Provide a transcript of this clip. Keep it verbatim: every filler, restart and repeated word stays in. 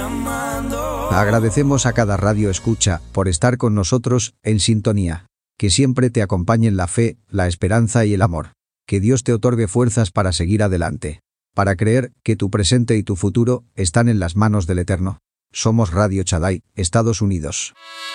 Agradecemos a cada radio escucha por estar con nosotros en sintonía. Que siempre te acompañen la fe, la esperanza y el amor. Que Dios te otorgue fuerzas para seguir adelante. Para creer que tu presente y tu futuro están en las manos del Eterno. Somos Radio Shaddai, Estados Unidos.